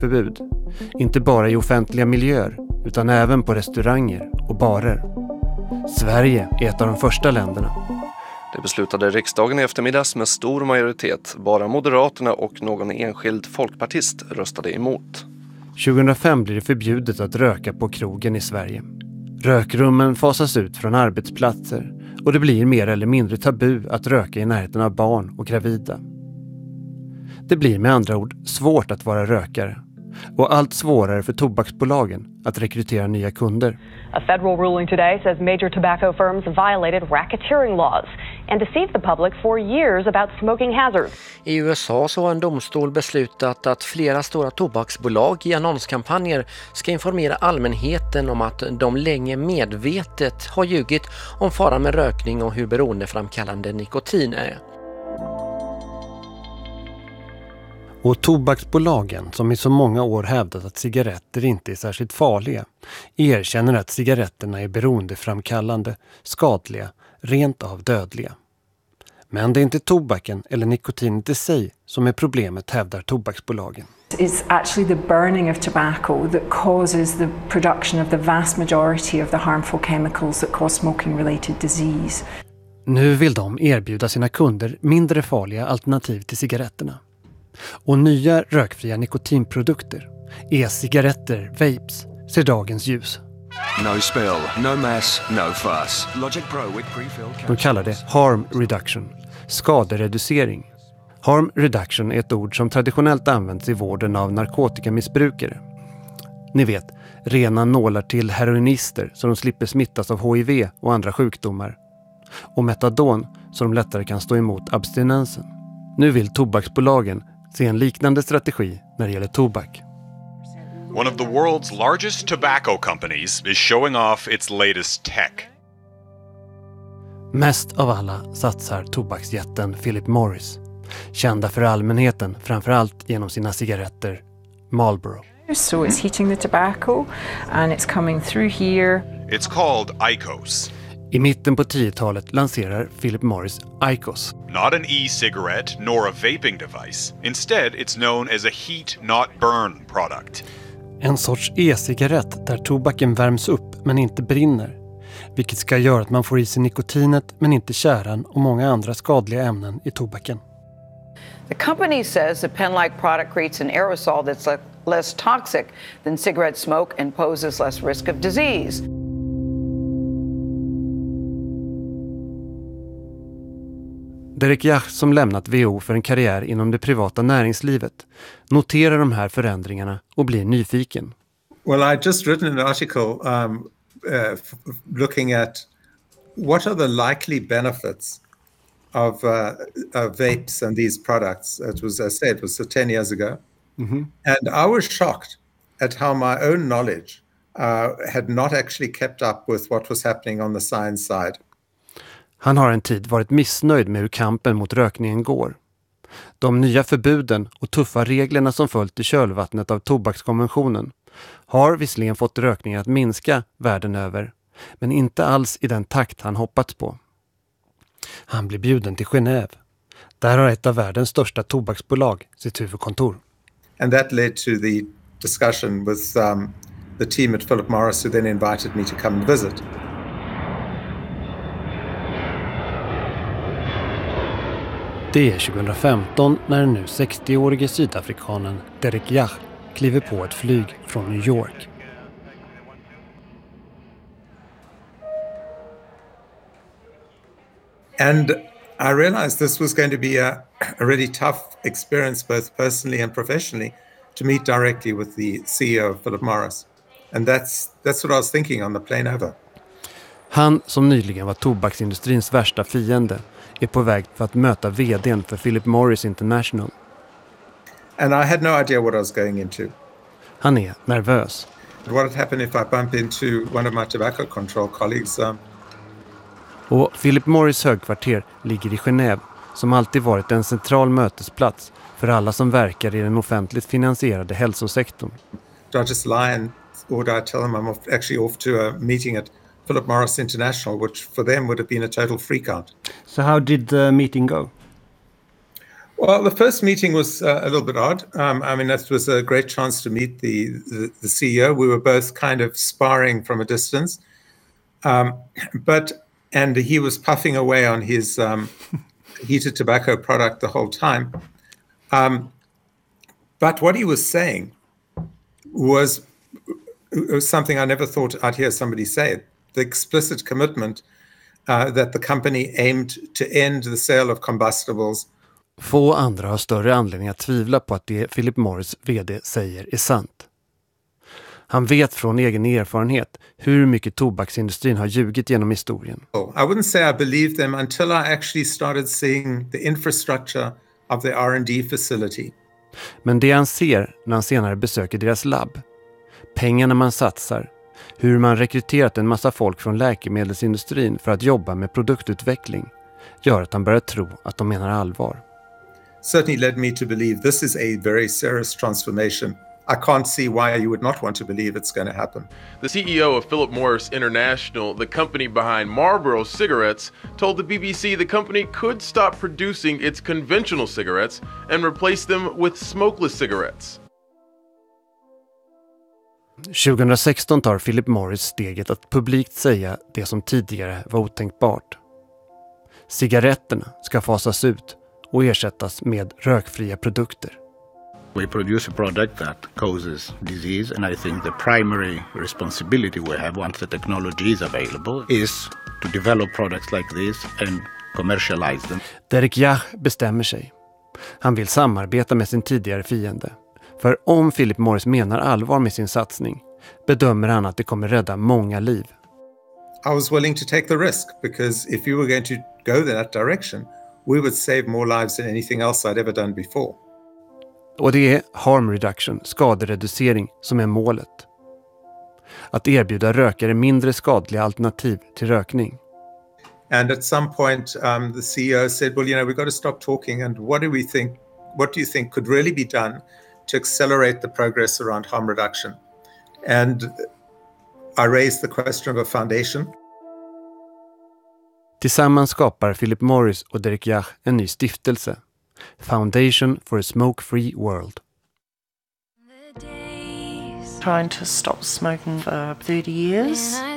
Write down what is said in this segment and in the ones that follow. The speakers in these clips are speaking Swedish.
rökförbud. Inte bara i offentliga miljöer utan även på restauranger och barer. Sverige är ett av de första länderna. Det beslutade riksdagen i eftermiddags med stor majoritet. Bara Moderaterna och någon enskild folkpartist röstade emot. 2005 blir det förbjudet att röka på krogen i Sverige. Rökrummen fasas ut från arbetsplatser och det blir mer eller mindre tabu att röka i närheten av barn och gravida. Det blir med andra ord svårt att vara rökare och allt svårare för tobaksbolagen att rekrytera nya kunder. A federal ruling today says major tobacco firms violated racketeering laws and deceived the public for years about smoking hazards. I USA så har en domstol beslutat att flera stora tobaksbolag i annonskampanjer ska informera allmänheten om att de länge medvetet har ljugit om faran med rökning och hur beroendeframkallande nikotin är. Och tobaksbolagen, som i så många år hävdat att cigaretter inte är särskilt farliga, erkänner att cigaretterna är beroendeframkallande, skadliga, rent av dödliga. Men det är inte tobaken eller nikotinet i sig som är problemet, hävdar tobaksbolagen. It's actually the burning of tobacco that causes the production of the vast majority of the harmful chemicals that cause smoking-related disease. Nu vill de erbjuda sina kunder mindre farliga alternativ till cigaretterna. Och nya rökfria nikotinprodukter, e-cigaretter, vapes, ser dagens ljus. No spill, no mess, no fuss. Logic Pro with pre-fill. De kallar det harm reduction, skadereducering. Harm reduction är ett ord som traditionellt används i vården av narkotikamissbrukare. Ni vet, rena nålar till heroinister så de slipper smittas av HIV och andra sjukdomar. Och metadon så de lättare kan stå emot abstinensen. Nu vill tobaksbolagen se en liknande strategi när det gäller tobak. One of the world's largest tobacco companies is showing off its latest tech. Mest av alla satsar tobaksjätten Philip Morris, kända för allmänheten framförallt genom sina cigaretter Marlboro. So it's heating the tobacco and it's coming through here. It's called IQOS. I mitten på 10-talet lanserar Philip Morris IQOS. Not an e-cigarette nor a vaping device. Instead, it's known as a heat not burn product. En sorts e-cigarett där tobaken värms upp men inte brinner. Vilket ska göra att man får i sig nikotinet men inte tjäran och många andra skadliga ämnen i tobaken. The company says the pen-like product creates an aerosol that's less toxic than cigarette smoke and poses less risk of disease. Derek Yach, som lämnat WHO för en karriär inom det privata näringslivet, noterar de här förändringarna och blir nyfiken. Well, I just written an article looking at what are the likely benefits of vapes and these products. It was, as I said, it was 10 years ago. Mm-hmm. And I was shocked at how my own knowledge had not actually kept up with what was happening on the science side. Han har en tid varit missnöjd med hur kampen mot rökningen går. De nya förbuden och tuffa reglerna som följt i kölvattnet av tobakskonventionen har visserligen fått rökningen att minska världen över, men inte alls i den takt han hoppats på. Han blir bjuden till Genève. Där har ett av världens största tobaksbolag sitt huvudkontor. And that led to the discussion with the team at Philip Morris, who then invited me to come and visit. Det är 2015 när den nu 60-årige sydafrikanen Derek Yach kliver på ett flyg från New York. And I realized this was going to be a really tough experience, both personally and professionally, to meet directly with the CEO of Philip Morris. And that's what I was thinking on the plane over. Han, som nyligen var tobaksindustrins värsta fiende, är på väg för att möta vdn för Philip Morris International. And I had no idea what I was going into. Han är nervös. What would happen if I bump into one of my tobacco control colleagues? Och Philip Morris högkvarter ligger i Genève, som alltid varit en central mötesplats för alla som verkar i den offentligt finansierade hälsosektorn. Do I just lie or do I tell them I'm actually off to a meeting at Philip Morris International, which for them would have been a total freak out. So how did the meeting go? Well, the first meeting was a little bit odd. I mean, that was a great chance to meet the CEO. We were both kind of sparring from a distance. And he was puffing away on his heated tobacco product the whole time. But what he was saying was something I never thought I'd hear somebody say. The explicit commitment that the company aimed to end the sale of combustibles. Få andra har större anledning att tvivla på att det Philip Morris vd säger är sant. Han vet från egen erfarenhet hur mycket tobaksindustrin har ljugit genom historien. I wouldn't say I believed them until I actually started seeing the infrastructure of the R&D facility. Men det han ser när han senare besöker deras labb, pengarna man satsar, hur man rekryterat en massa folk från läkemedelsindustrin för att jobba med produktutveckling, gör att han börjar tro att de menar allvar. Certainly led me to believe this is a very serious transformation. I can't see why you would not want to believe it's going to happen. The CEO of Philip Morris International, the company behind Marlboro cigarettes, told the BBC the company could stop producing its conventional cigarettes and replace them with smokeless cigarettes. 2016 tar Philip Morris steget att publikt säga det som tidigare var otänkbart. Cigaretterna ska fasas ut och ersättas med rökfria produkter. We produce a product that causes disease, and I think the primary responsibility we have once the technology is available is to develop products like this and commercialize them. Derek Yach bestämmer sig. Han vill samarbeta med sin tidigare fiende. För om Philip Morris menar allvar med sin satsning bedömer han att det kommer rädda många liv. I was willing to take the risk because if you were going to go that direction, we would save more lives than anything else I'd ever done before. Och det är harm reduction, skadereducering, som är målet. Att erbjuda rökare mindre skadliga alternativ till rökning. And at some point the CEO said, well, we've got to stop talking and what do you think could really be done to accelerate the progress around harm reduction? And I raised the question of a foundation. Tillsammans skapar Philip Morris och Derek Yach en ny stiftelse. Foundation for a Smoke-Free World. Trying to stop smoking for 30 years.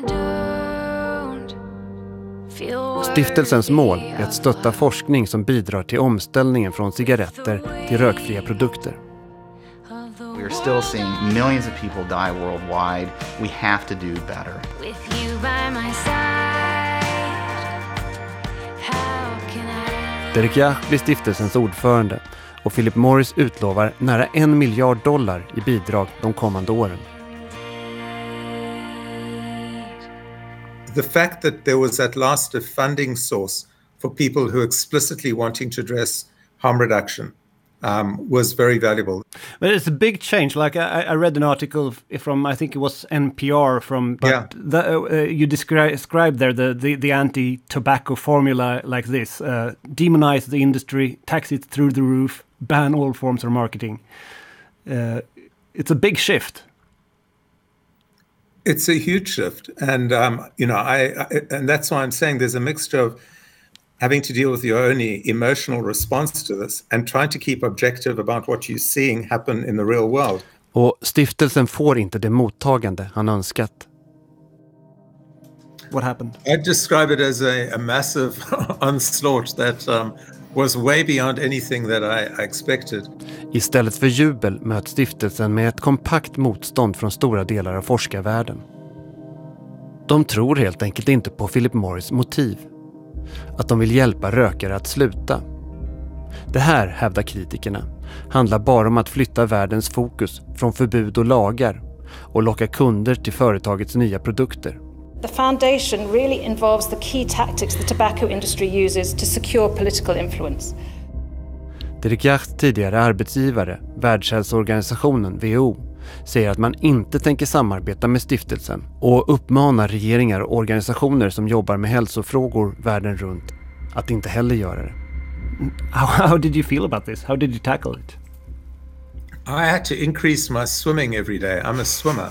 Stiftelsens mål är att stötta forskning som bidrar till omställningen från cigaretter till rökfria produkter. We're still seeing millions of people die worldwide. We have to do better. With you by my side, how can I... Derek Yach blir stiftelsens ordförande och Philip Morris utlovar nära $1 miljard i bidrag de kommande åren. The fact that there was at last a funding source for people who explicitly wanting to address harm reduction was very valuable. But it's a big change. Like I read an article from, I think it was NPR, you described there the anti-tobacco formula like this: demonize the industry, tax it through the roof, ban all forms of marketing. It's a big shift. It's a huge shift, and and that's why I'm saying there's a mixture of having to deal with your own emotional response to this and trying to keep objective about what you're seeing happen in the real world. Och stiftelsen får inte det mottagande han önskat. What happened? I describe it as a massive onslaught that was way beyond anything that I expected. Istället för jubel möts stiftelsen med ett kompakt motstånd från stora delar av forskarvärlden. De tror helt enkelt inte på Philip Morris motiv. Att de vill hjälpa rökare att sluta. Det här, hävdar kritikerna, handlar bara om att flytta världens fokus från förbud och lagar och locka kunder till företagets nya produkter. The foundation really involves the key tactics the tobacco industry uses to secure political influence. Derek Yachs tidigare arbetsgivare, Världshälsoorganisationen WHO, säger att man inte tänker samarbeta med stiftelsen och uppmanar regeringar och organisationer som jobbar med hälsofrågor världen runt att inte heller göra det. How did you feel about this? How did you tackle it? I had to increase my swimming every day. I'm a swimmer.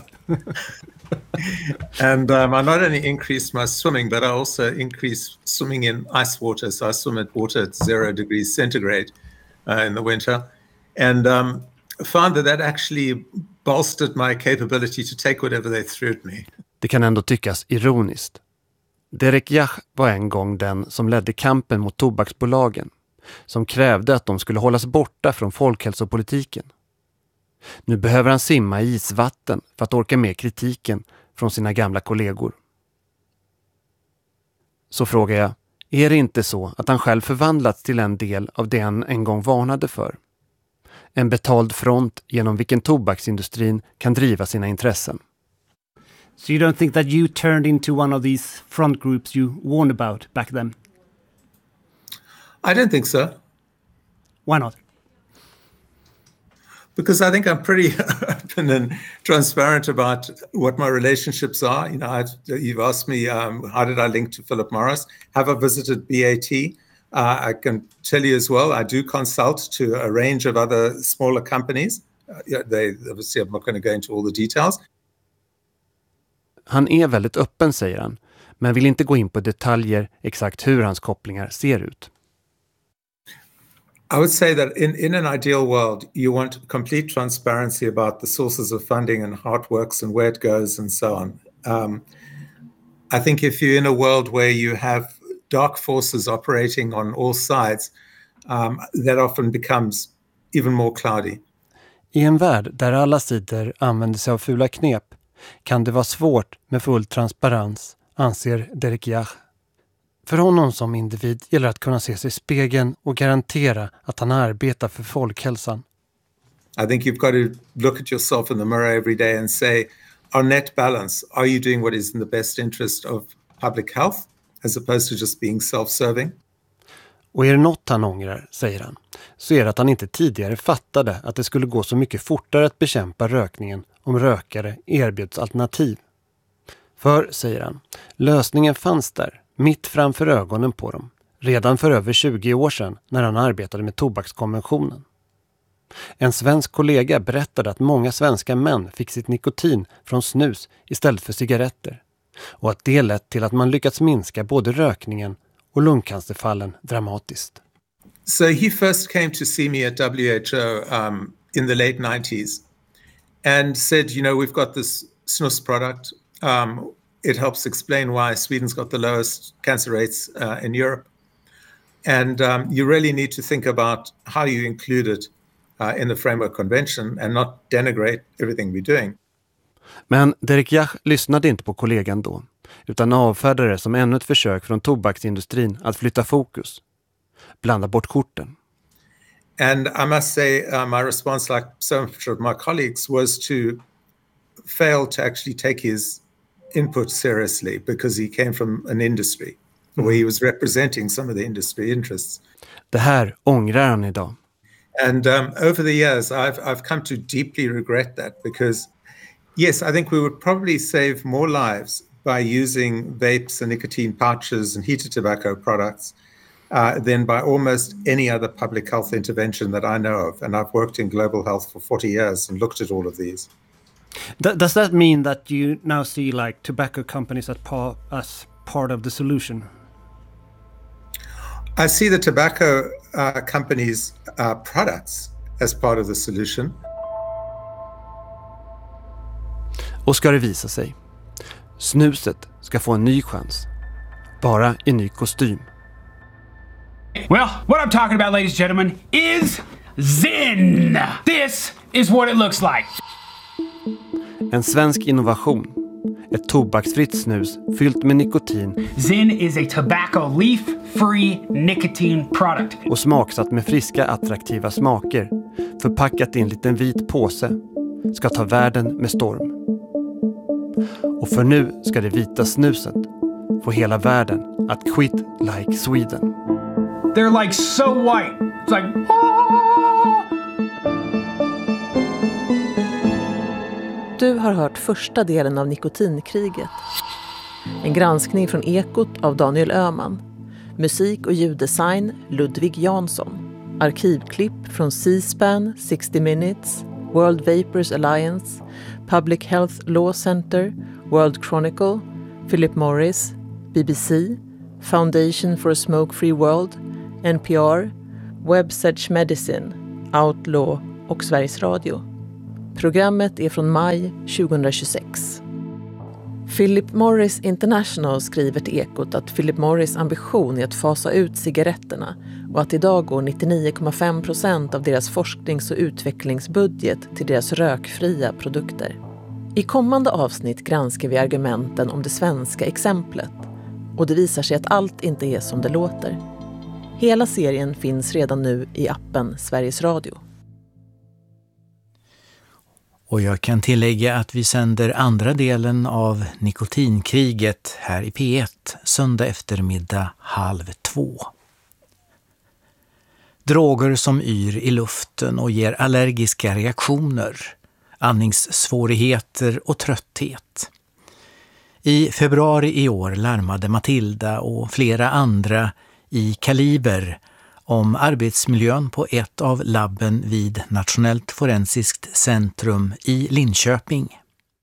And I not only increased my swimming, but I also increased swimming in ice water. So I swim at water at 0 degrees centigrade. in the winter, and found that actually bolstered my capability to take whatever they threw at me. Det kan ändå tyckas ironiskt. Derek Yach var en gång den som ledde kampen mot tobaksbolagen, som krävde att de skulle hållas borta från folkhälsopolitiken. Nu behöver han simma i isvatten för att orka med kritiken från sina gamla kollegor. Så frågar jag, är det inte så att han själv förvandlats till en del av det han en gång varnade för? En betald front genom vilken tobaksindustrin kan driva sina intressen. So you don't think that you turned into one of these front groups you warned about back then? I don't think so. Why not? Because I think I'm pretty open and transparent about what my relationships are. You know, you've asked me, how did I link to Philip Morris? Have I visited BAT? I can tell you as well, I do consult to a range of other smaller companies. Obviously, I'm not going to go into all the details. Han är väldigt öppen, säger han, men vill inte gå in på detaljer exakt hur hans kopplingar ser ut. I would say that in an ideal world, you want complete transparency about the sources of funding and how it works and where it goes and so on. I think if you're in a world where you have dark forces operating on all sides, that often becomes even more cloudy. I en värld där alla sidor använder sig av fula knep kan det vara svårt med full transparens, anser Derek Yach. För honom som individ gäller att kunna se sig i spegeln och garantera att han arbetar för folkhälsan. I think you've got to look at yourself in the mirror every day and say, on net balance, are you doing what is in the best interest of public health as opposed to just being self-serving? Och är det något han ångrar, säger han, så är det att han inte tidigare fattade att det skulle gå så mycket fortare att bekämpa rökningen om rökare erbjuds alternativ. För, säger han, lösningen fanns där, mitt framför ögonen på dem, redan för över 20 år sedan när han arbetade med tobakskonventionen. En svensk kollega berättade att många svenska män fick sitt nikotin från snus istället för cigaretter och att det lett till att man lyckats minska både rökningen och lungcancerfallen dramatiskt. So he first came to see me at WHO in the late 90s and said, you know, we've got this snus product. It helps explain why Sweden's got the lowest cancer rates in Europe. And you really need to think about how you include it in the Framework Convention and not denigrate everything we're doing. Men Derek Yach lyssnade inte på kollegan då, utan avfärdade det som ännu ett försök från tobaksindustrin att flytta fokus. Blanda bort korten. And I must say my response, like so much of my colleagues, was to fail to actually take his input seriously because he came from an industry where he was representing some of the industry interests. Det här ångrar han idag. And over the years, I've come to deeply regret that because, yes, I think we would probably save more lives by using vapes and nicotine pouches and heated tobacco products than by almost any other public health intervention that I know of. And I've worked in global health for 40 years and looked at all of these. Does that mean that you now see like tobacco companies as part of the solution? I see the tobacco companies' products as part of the solution. Och ska det visa sig. Snuset ska få en ny chans. Bara i ny kostym. Well, what I'm talking about, ladies and gentlemen, is Zyn. This is what it looks like. En svensk innovation. Ett tobaksfritt snus fyllt med nikotin. Zyn is a tobacco leaf-free nicotine product. Och smaksatt med friska, attraktiva smaker. Förpackat i en liten vit påse. Ska ta världen med storm. Och för nu ska det vita snuset få hela världen att quit like Sweden. They're like so white. It's like... Du har hört första delen av Nikotinkriget. En granskning från Ekot av Daniel Öhman. Musik och ljuddesign Ludvig Jansson. Arkivklipp från C-SPAN, 60 Minutes, World Vapors Alliance, Public Health Law Center, World Chronicle, Philip Morris, BBC, Foundation for a Smoke-Free World, NPR, Websedge Medicine, Outlaw och Sveriges Radio. Programmet är från maj 2026. Philip Morris International skriver till Ekot att Philip Morris ambition är att fasa ut cigaretterna och att idag går 99,5% av deras forsknings- och utvecklingsbudget till deras rökfria produkter. I kommande avsnitt granskar vi argumenten om det svenska exemplet och det visar sig att allt inte är som det låter. Hela serien finns redan nu i appen Sveriges Radio. Och jag kan tillägga att vi sänder andra delen av nikotinkriget här i P1 söndag eftermiddag 13:30. Droger som yr i luften och ger allergiska reaktioner, andningssvårigheter och trötthet. I februari i år larmade Matilda och flera andra i Kaliber om arbetsmiljön på ett av labben vid Nationellt forensiskt centrum i Linköping.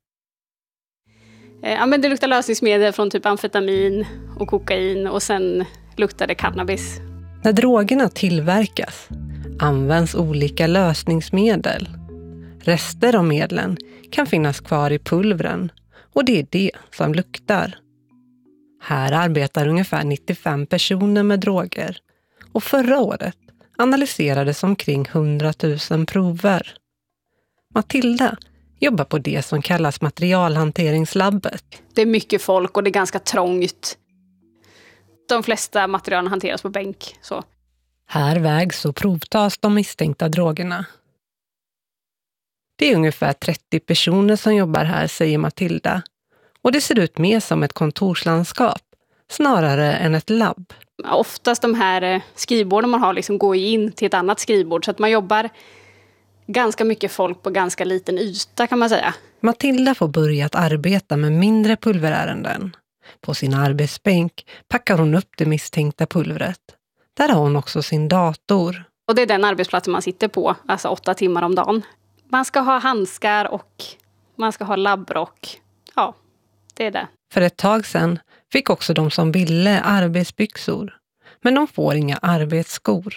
Ja, men det luktar lösningsmedel från typ amfetamin och kokain och sen luktar det cannabis. När drogerna tillverkas används olika lösningsmedel. Rester av medlen kan finnas kvar i pulvren och det är det som luktar. Här arbetar ungefär 95 personer med droger. Och förra året analyserades omkring 100 000 prover. Matilda jobbar på det som kallas materialhanteringslabbet. Det är mycket folk och det är ganska trångt. De flesta materialen hanteras på bänk. Så. Här vägs och provtas de misstänkta drogerna. Det är ungefär 30 personer som jobbar här, säger Matilda. Och det ser ut mer som ett kontorslandskap, snarare än ett labb. Oftast de här skrivborden man har liksom går in till ett annat skrivbord så att man jobbar ganska mycket folk på ganska liten yta kan man säga. Matilda får börja att arbeta med mindre pulverärenden. På sin arbetsbänk packar hon upp det misstänkta pulvret. Där har hon också sin dator. Och det är den arbetsplatsen man sitter på, alltså 8 timmar om dagen. Man ska ha handskar och man ska ha labbrock. Ja, det är det. För ett tag sedan fick också de som ville arbetsbyxor. Men de får inga arbetsskor.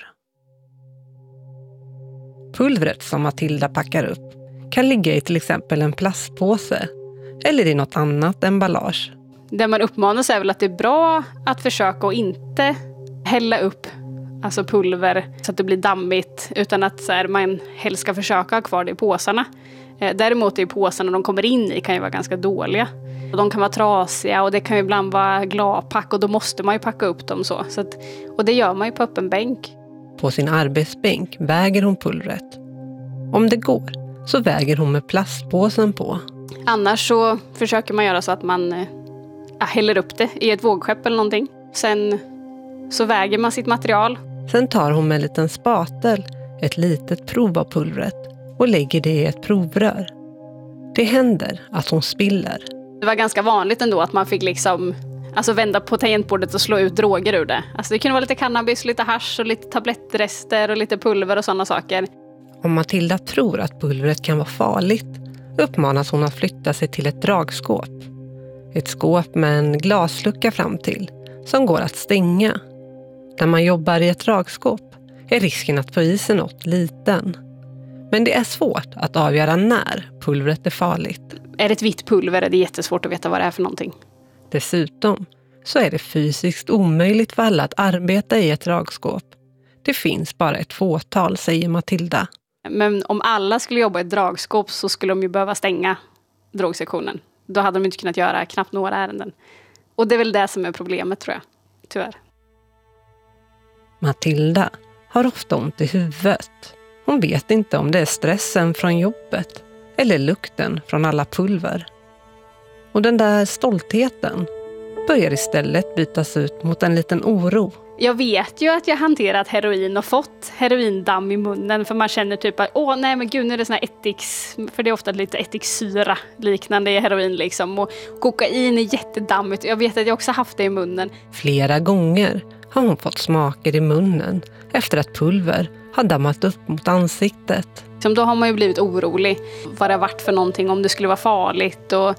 Pulvret som Matilda packar upp kan ligga i till exempel en plastpåse eller i något annat emballage. Det man uppmanas är väl att det är bra att försöka att inte hälla upp alltså pulver så att det blir dammigt utan att så här, man helst ska försöka ha kvar det i påsarna. Däremot är påsarna de kommer in i kan ju vara ganska dåliga. Och de kan vara trasiga och det kan ju ibland vara gladpack och då måste man ju packa upp dem så. Och det gör man ju på öppen bänk. På sin arbetsbänk väger hon pulvret. Om det går så väger hon med plastpåsen på. Annars så försöker man göra så att man häller upp det i ett vågskepp eller någonting. Sen så väger man sitt material. Sen tar hon med en liten spatel ett litet prov av pulvret och lägger det i ett provrör. Det händer att hon spiller. Det var ganska vanligt ändå att man fick liksom vända på tangentbordet och slå ut droger ur det. Alltså det kunde vara lite cannabis, lite hasch och lite tablettrester och lite pulver och sådana saker. Om Matilda tror att pulvret kan vara farligt uppmanas hon att flytta sig till ett dragskåp. Ett skåp med en glaslucka fram till som går att stänga. När man jobbar i ett dragskåp är risken att få i sig något liten. Men det är svårt att avgöra när pulvret är farligt. Är det ett vitt pulver är det jättesvårt att veta vad det är för någonting. Dessutom så är det fysiskt omöjligt för alla att arbeta i ett dragskåp. Det finns bara ett fåtal, säger Matilda. Men om alla skulle jobba i ett dragskåp så skulle de ju behöva stänga drogsektionen. Då hade de inte kunnat göra knappt några ärenden. Och det är väl det som är problemet tror jag, tyvärr. Matilda har ofta ont i huvudet. Hon vet inte om det är stressen från jobbet eller lukten från alla pulver. Och den där stoltheten börjar istället bytas ut mot en liten oro. Jag vet ju att jag hanterat heroin och fått heroindamm i munnen för man känner typ att nej men gud nu är det sån här ättiks, för det är ofta lite ättiksyra liknande i heroin liksom och kokain är jättedammigt. Jag vet att jag också haft det i munnen. Flera gånger har hon fått smaker i munnen efter att pulver har dammat upp mot ansiktet. Då har man ju blivit orolig vad det har varit för någonting, om det skulle vara farligt och...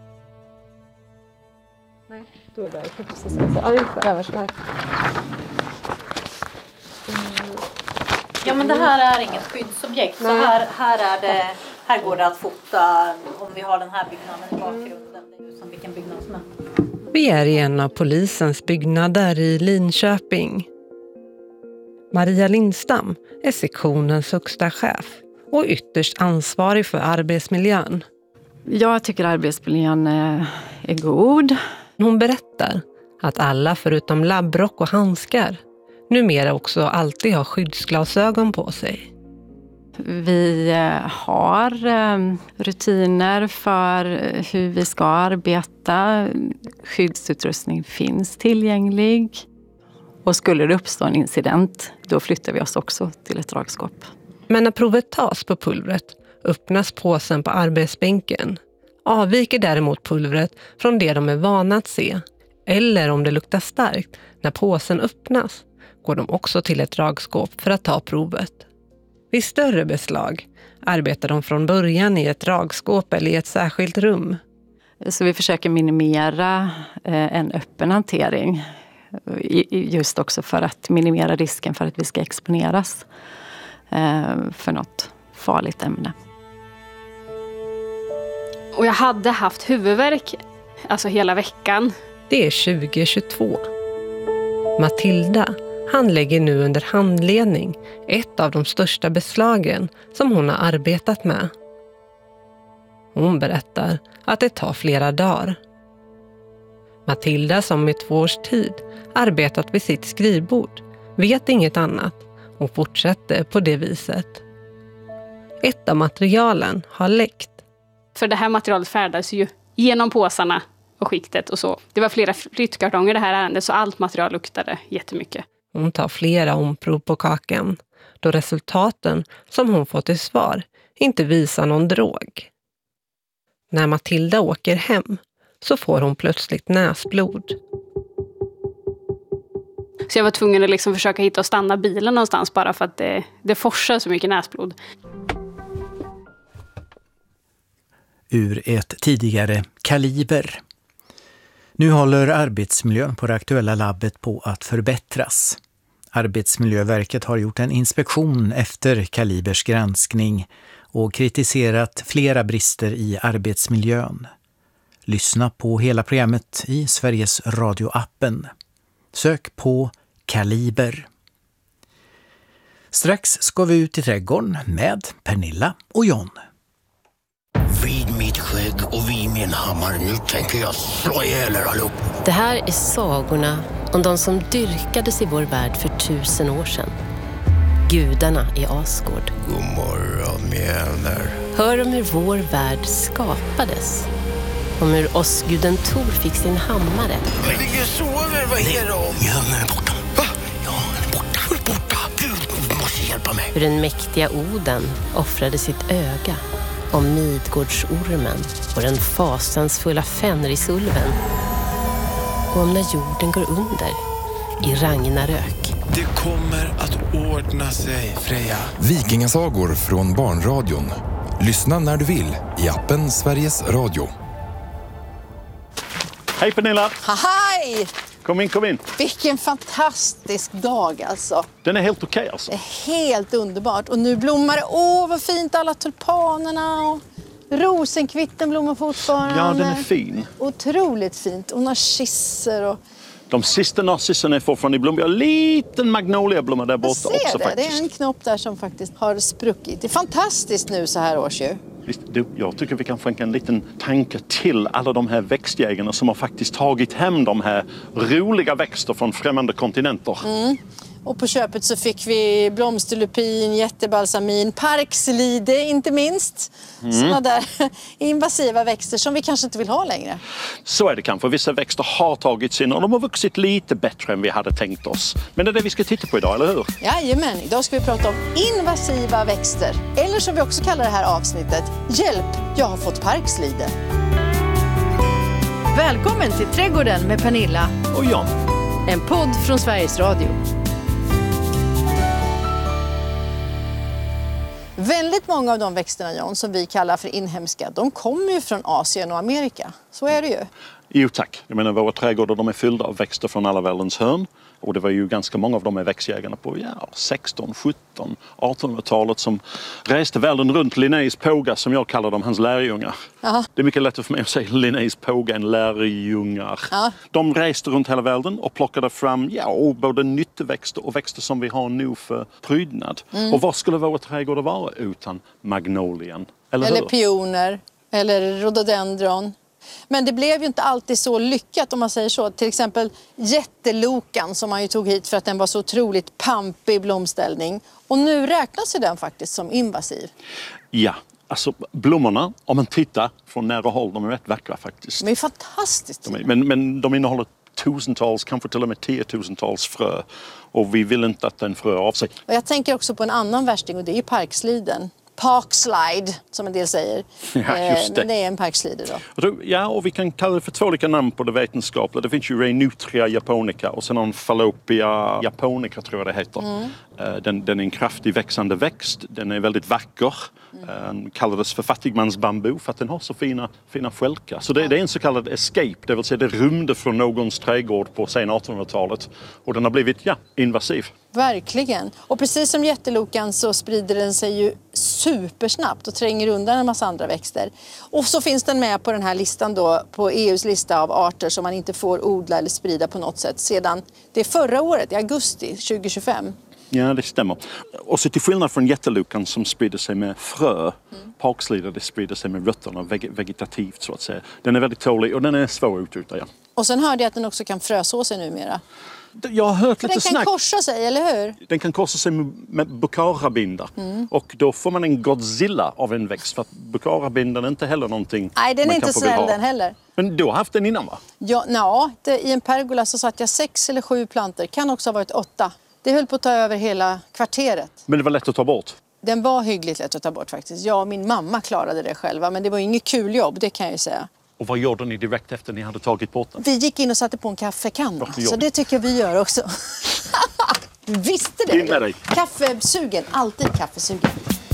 Nej, då är det precis så. Ja, just det, överst där. Ja, men det här är inget skyddsobjekt. Så här går det att fota om vi har den här byggnaden i bakgrunden. Det är ju som vilken byggnad som är. Vi är i en av polisens byggnader i Linköping. Maria Lindstam är sektionens högsta chef och ytterst ansvarig för arbetsmiljön. Jag tycker arbetsmiljön är god. Hon berättar att alla förutom labbrock och handskar numera också alltid har skyddsglasögon på sig. Vi har rutiner för hur vi ska arbeta. Skyddsutrustning finns tillgänglig. Och skulle det uppstå en incident, då flyttar vi oss också till ett dragskåp. Men när provet tas på pulvret öppnas påsen på arbetsbänken. Avviker däremot pulvret från det de är vana att se. Eller om det luktar starkt när påsen öppnas går de också till ett dragskåp för att ta provet. Vid större beslag arbetar de från början i ett dragskåp eller i ett särskilt rum. Så vi försöker minimera en öppen hantering. Just också för att minimera risken för att vi ska exponeras för något farligt ämne. Och jag hade haft huvudvärk alltså hela veckan. Det är 2022. Matilda handlägger nu under handledning ett av de största beslagen som hon har arbetat med. Hon berättar att det tar flera dagar. Matilda, som i 2 års tid arbetat vid sitt skrivbord, vet inget annat och fortsätter på det viset. Ett av materialen har läckt. För det här materialet färdas ju genom påsarna och skiktet och så. Det var flera flyttkartonger det här ärendet, så allt material luktade jättemycket. Hon tar flera omprov på kakan då resultaten som hon fått i svar inte visar någon drog. När Matilda åker hem så får hon plötsligt näsblod. Så jag var tvungen att liksom försöka hitta och stanna bilen någonstans bara för att det forsar så mycket näsblod. Ur ett tidigare Kaliber. Nu håller arbetsmiljön på det aktuella labbet på att förbättras. Arbetsmiljöverket har gjort en inspektion efter Kalibers granskning och kritiserat flera brister i arbetsmiljön. Lyssna på hela programmet i Sveriges Radio-appen. Sök på Kaliber. Strax ska vi ut i trädgården med Pernilla och John. Vid mitt skägg och vid min hammare, nu tänker jag slå ihjäl er allop. Det här är sagorna om de som dyrkades i vår värld för 1000 år sedan. Gudarna i Asgård. God morgon, mjäner. Hör om hur vår värld skapades. Om hur Osguden Tor fick sin hammare. Jag ligger och sover, vad är det om? Mjäner är borta. Va? Ja, han är borta. Han är borta. Gud, måste hjälpa mig. Hur den mäktiga Oden offrade sitt öga. Om Midgårdsormen och den fasansfulla Fenrisulven. Och om när jorden går under i Ragnarök. Det kommer att ordna sig, Freja. Vikingasagor från Barnradion. Lyssna när du vill i appen Sveriges Radio. Hej Pernilla! Hej! Kom in. Vilken fantastisk dag alltså. Den är helt okej alltså. Det är helt underbart. Och nu blommar det. Vad fint, alla tulpanerna och rosenkvitten blommar fortfarande. Ja, den är fin. Otroligt fint. Och narcisser och... De sista narcisserna är fortfarande i blom. Jag har en liten magnoliablomma där borta också faktiskt. Det är en knopp där som faktiskt har spruckit. Det är fantastiskt nu så här års ju. Jag tycker vi kan skänka en liten tanke till alla de här växtjägarna som har faktiskt tagit hem de här roliga växter från främmande kontinenter. Mm. Och på köpet så fick vi blomsterlupin, jättebalsamin, parkslide inte minst. Sådana där invasiva växter som vi kanske inte vill ha längre. Så är det kanske. Vissa växter har tagits in och de har vuxit lite bättre än vi hade tänkt oss. Men det är det vi ska titta på idag, eller hur? Jajamän, idag ska vi prata om invasiva växter. Eller som vi också kallar det här avsnittet, hjälp, jag har fått parkslide. Välkommen till Trädgården med Pernilla och John. En podd från Sveriges Radio. Väldigt många av de växterna, John, som vi kallar för inhemska, de kommer ju från Asien och Amerika. Så är det ju. Jo tack. Jag menar, våra trädgårdar de är fyllda av växter från alla världens hörn. Och det var ju ganska många av de här växtjägarna på 16, 17, 1800-talet som reste världen runt. Linnaeus påga, som jag kallar dem, hans lärjungar. Aha. Det är mycket lättare för mig att säga Linnaeus påga än lärjungar. Ja. De reste runt hela världen och plockade fram både nyttoväxter och växter som vi har nu för prydnad. Och vad skulle våra trädgårdar vara utan magnolian? Eller pioner, eller rhododendron. Men det blev ju inte alltid så lyckat om man säger så. Till exempel jättelokan som man ju tog hit för att den var så otroligt pampig blomställning. Och nu räknas ju den faktiskt som invasiv. Ja, alltså blommorna, om man tittar från nära håll, de är rätt vackra faktiskt. De är fantastiskt. Men de innehåller tusentals, kanske till och med 10-tusentals frö. Och vi vill inte att den frö av sig. Och jag tänker också på en annan värsting och det är ju parksliden. Parkslide, som en del säger. Ja, just det. Men det är en parkslider då. Ja, och vi kan kalla det för 2 olika namn på det vetenskapliga. Det finns ju Reinutria japonica och sen en Fallopia japonica tror jag det heter. Den är en kraftig växande växt. Den är väldigt vacker. Den kallades för fattigmansbambu för att den har så fina skälkar. Så det är en så kallad escape, det vill säga det rymde från någons trädgård på sen 1800-talet. Och den har blivit, invasiv. Verkligen. Och precis som jättelokan så sprider den sig ju supersnabbt och tränger undan en massa andra växter. Och så finns den med på den här listan då, på EUs lista av arter som man inte får odla eller sprida på något sätt sedan det förra året, i augusti 2025. Ja, det stämmer. Och så till skillnad från jättelukan som sprider sig med frö, parkslida det sprider sig med rötterna vegetativt så att säga. Den är väldigt tålig och den är svår att utrota, ja. Och sen hörde jag att den också kan fröså sig numera. Jag har hört lite snack. Den kan korsa sig, eller hur? Den kan korsa sig med bukarabinda. Och då får man en Godzilla av en växt. För att bukarabindan är inte heller någonting. Nej, den är inte snäll den heller. Men du har haft den innan, va? Ja, i en pergola så satt jag 6 eller 7 plantor. Kan också ha varit 8. Det höll på att ta över hela kvarteret. Men det var lätt att ta bort? Den var hyggligt lätt att ta bort faktiskt. Jag och min mamma klarade det själva. Men det var inget kul jobb, det kan jag ju säga. Och vad gjorde ni direkt efter ni hade tagit bort den? Vi gick in och satte på en kaffekanna. Så det tycker jag vi gör också. Visste det? In med dig. Kaffesugen, alltid kaffesugen.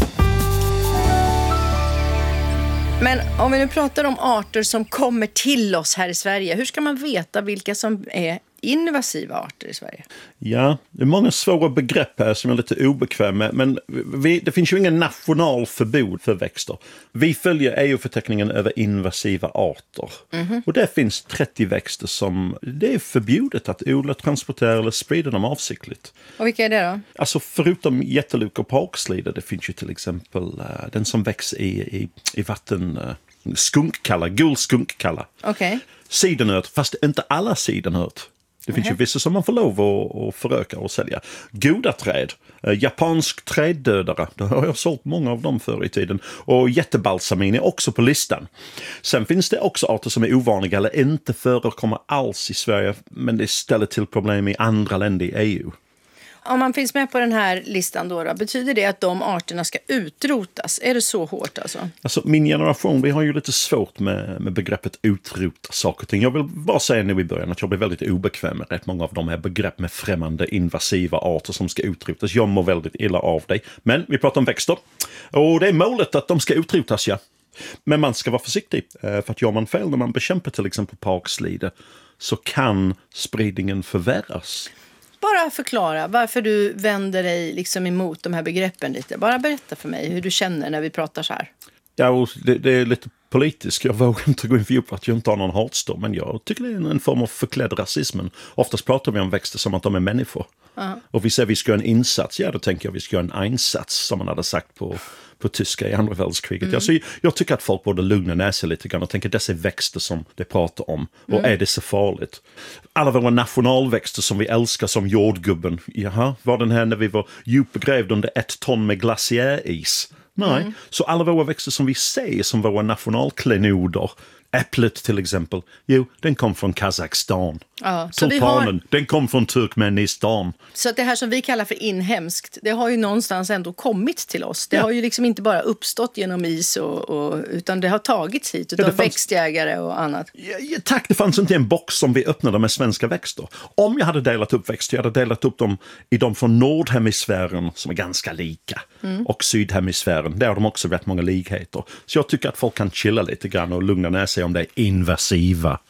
Men om vi nu pratar om arter som kommer till oss här i Sverige. Hur ska man veta vilka som är invasiva arter i Sverige? Ja, det är många svåra begrepp här som är lite obekväm med. Men det finns ju ingen national förbud för växter. Vi följer EU-förteckningen över invasiva arter. Och där finns 30 växter som det är förbjudet att odla, transportera eller sprida dem avsiktligt. Och vilka är det då? Alltså förutom jätteluk och parkslida, det finns ju till exempel den som växer i vatten, skunkkalla, gul skunkkalla. Okej. Sidenört, fast inte alla sidenört. Det finns ju vissa som man får lov att föröka och sälja. Goda träd, japansk träddödare, det har jag sålt många av dem förr i tiden. Och jättebalsamin är också på listan. Sen finns det också arter som är ovanliga eller inte förekommer alls i Sverige, men det ställer till problem i andra länder i EU. Om man finns med på den här listan då, betyder det att de arterna ska utrotas? Är det så hårt alltså? Alltså min generation, vi har ju lite svårt med begreppet utrota saker och ting. Jag vill bara säga nu i början att jag blir väldigt obekväm med rätt många av de här begrepp med främmande invasiva arter som ska utrotas. Jag mår väldigt illa av det. Men vi pratar om växter. Och det är målet att de ska utrotas, ja. Men man ska vara försiktig. För att gör man fel när man bekämpar till exempel parkslide så kan spridningen förvärras. Bara förklara varför du vänder dig liksom emot de här begreppen lite. Bara berätta för mig hur du känner när vi pratar så här. Ja, och det är lite politiskt. Jag vågar inte gå in för djupt att jag inte har någon hatstorm. Men jag tycker det är en form av förklädd rasismen. Oftast pratar vi om växter som att de är människor. Och vi säger vi ska göra en insats. Ja, då tänker jag vi ska göra en einsats som man hade sagt på tyska i andra världskriget. Alltså, jag tycker att folk borde lugna ner sig lite grann och tänka dessa växter som det pratar om. Och är det så farligt? Alla våra nationalväxter som vi älskar som jordgubben. Jaha, var den här när vi var djupgrävd under 1 ton med glaciäris? Nej, så alla våra växter som vi ser som våra nationalklenoder, äpplet till exempel, den kom från Kazakstan. Ja, Tulpanen, den kom från Turkmenistan. Så att det här som vi kallar för inhemskt, det har ju någonstans ändå kommit till oss. Det har ju liksom inte bara uppstått genom is utan det har tagits hit utav växtjägare och annat. Ja, tack, det fanns inte en box som vi öppnade med svenska växter. Om jag hade delat upp växter, jag hade delat upp dem i de från nordhemisfären som är ganska lika. Och sydhemisfären, där har de också rätt många likheter. Så jag tycker att folk kan chilla lite grann och lugna ner sig om det är invasiva.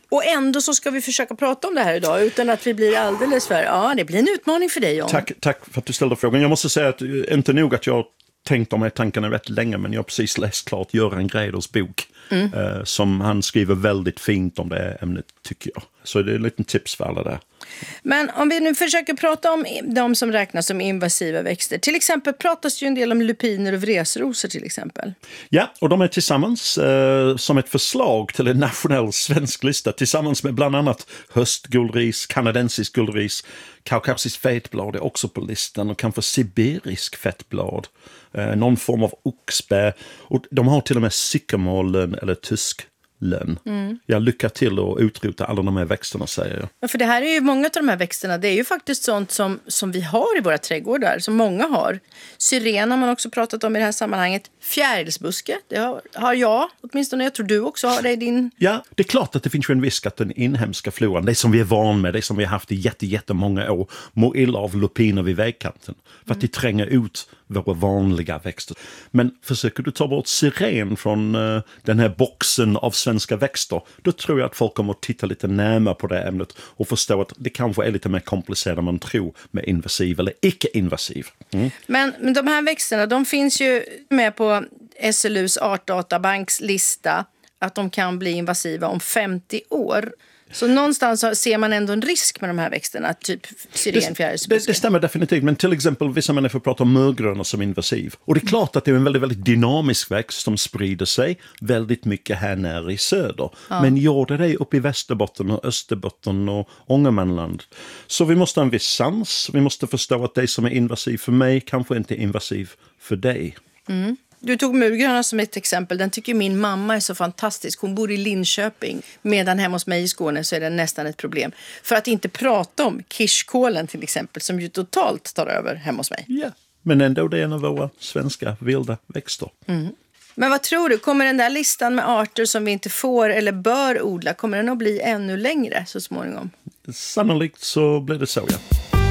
Och ändå så ska vi försöka prata om det här idag utan att vi blir alldeles för... Ja, det blir en utmaning för dig, John. Tack för att du ställde frågan. Jag måste säga att inte nog att jag tänkt om tankarna rätt länge, men jag har precis läst klart Göran Greiders bok som han skriver väldigt fint om det här ämnet, tycker jag. Så det är en liten tips för alla där. Men om vi nu försöker prata om de som räknas som invasiva växter. Till exempel pratas ju en del om lupiner och vresrosor till exempel. Ja, och de är tillsammans som ett förslag till en nationell svensk lista tillsammans med bland annat höstguldris, kanadensisk guldris, kaukasisk fetblad är också på listan och kanske sibirisk fettblad, någon form av oxbär och de har till och med sykamollön eller tysklön. Jag lycka till att utrota alla de här växterna, säger jag. Ja, för det här är ju många av de här växterna, det är ju faktiskt sånt som vi har i våra trädgårdar, som många har. Syren har man också pratat om i det här sammanhanget. Fjärilsbuske, det har jag åtminstone, jag tror du också har det i din... Ja, det är klart att det finns ju en risk att den inhemska floran, det som vi är van med, det som vi har haft i jättemånga år, mår illa av lupiner vid vägkanten. För att de tränger ut våra vanliga växter. Men försöker du ta bort syren från den här boxen av svenska växter, då tror jag att folk kommer att titta lite närmare på det här ämnet och förstå att det kanske är lite mer komplicerat än man tror med invasiv eller icke-invasiv. Men de här växterna, de finns ju med på SLUs artdatabanks lista att de kan bli invasiva om 50 år. Så någonstans ser man ändå en risk med de här växterna, typ syren, fjärilsbuske. Det stämmer definitivt, men till exempel vissa människor pratar om mörgröna som invasiv. Och det är klart att det är en väldigt, väldigt dynamisk växt som sprider sig väldigt mycket här nere i söder. Ja. Men gjorde det uppe i Västerbotten och Österbotten och Ångermanland. Så vi måste ha en viss sans, vi måste förstå att det som är invasiv för mig kanske inte är invasiv för dig. Du tog murgröna som ett exempel. Den tycker min mamma är så fantastisk. Hon bor i Linköping. Medan hemma hos mig i Skåne så är det nästan ett problem. För att inte prata om kirskålen till exempel. Som ju totalt tar över hemma hos mig. Ja, men ändå det är en av våra svenska vilda växter. Men vad tror du? Kommer den där listan med arter som vi inte får eller bör odla, kommer den att bli ännu längre så småningom? Sannolikt så blir det så, ja.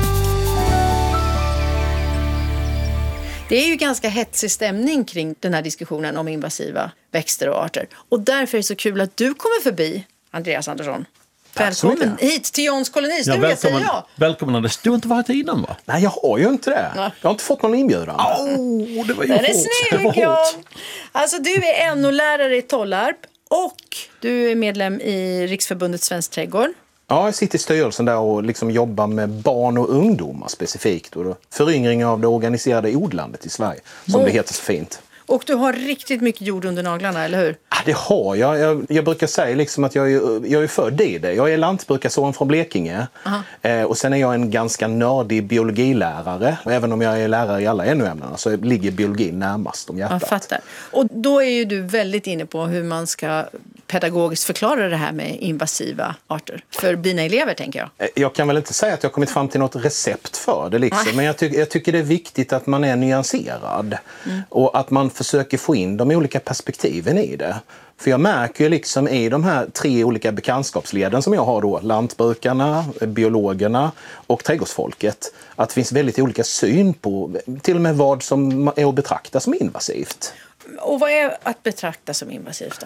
Det är ju ganska hetsig stämning kring den här diskussionen om invasiva växter och arter. Och därför är det så kul att du kommer förbi, Andreas Andersson. Välkommen hit till Johns kolonistudie, säger jag. Välkommen. Du har inte varit innan, va? Nej, jag har ju inte det. Jag har inte fått någon inbjudan. Det var ju den är snygg, John. Alltså, du är NO-lärare i Tollarp och du är medlem i Riksförbundet Svensk trädgård. Ja, jag sitter i styrelsen där och liksom jobbar med barn och ungdomar specifikt. Och föryngring av det organiserade odlandet i Sverige, som det heter så fint. Och du har riktigt mycket jord under naglarna, eller hur? Ja, det har jag. Jag brukar säga liksom att jag är född i det. Jag är lantbrukarson från Blekinge. Och sen är jag en ganska nördig biologilärare. Och även om jag är lärare i alla NO-ämnena så ligger biologin närmast om hjärtat. Jag fattar. Och då är ju du väldigt inne på hur man ska pedagogiskt förklara det här med invasiva arter. För dina elever, tänker jag. Jag kan väl inte säga att jag har kommit fram till något recept för det. Liksom. Men jag tycker det är viktigt att man är nyanserad. Och att man försöker få in de olika perspektiven i det. För jag märker ju liksom i de här 3 olika bekantskapsleden som jag har då, lantbrukarna, biologerna och trädgårdsfolket, att det finns väldigt olika syn på till och med vad som är att betrakta som invasivt. Och vad är att betrakta som invasivt då?